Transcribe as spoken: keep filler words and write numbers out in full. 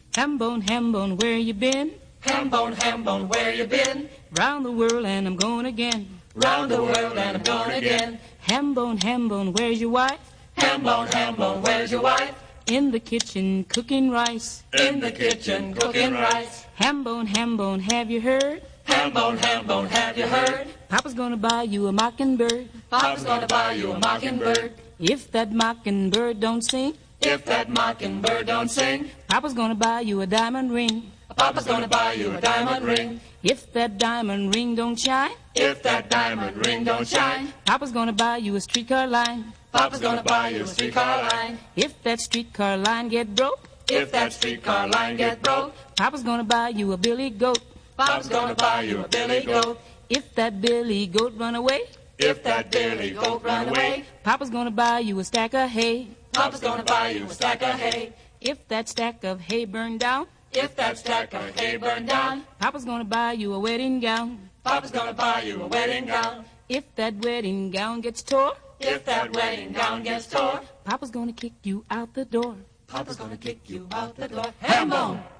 Hambone, Hambone, where you been? Hambone, Hambone, where you been? Round the world and I'm going again. Round the world and I'm going again. Hambone, Hambone, where's your wife? Hambone, Hambone, where's your wife? In the kitchen cooking rice. In the kitchen cooking rice. Hambone, Hambone, have you heard? Hambone, Hambone, have you heard? Papa's gonna buy you a mockingbird. Papa's gonna buy you a mockingbird. If that mockingbird don't sing, If that mockingbird don't sing, Papa's gonna buy you a diamond ring. Papa's gonna buy you a diamond ring. If that diamond ring don't shine, If that diamond ring don't shine, Papa's gonna buy you a streetcar line. Papa's gonna buy you a streetcar line. If that streetcar line get broke, If that streetcar line get broke, Papa's gonna buy you a billy goat. Papa's gonna buy you a billy goat. If that billy goat run away, If that billy goat run away, Papa's gonna buy you a stack of hay. Papa's gonna buy you a stack of hay. If that stack of hay burned down, If that stack of hay burned down, Papa's gonna buy you a wedding gown. Papa's gonna buy you a wedding gown. If that wedding gown gets tore, If that wedding gown gets tore, Papa's gonna kick you out the door. Papa's gonna kick you out the door. Hambone!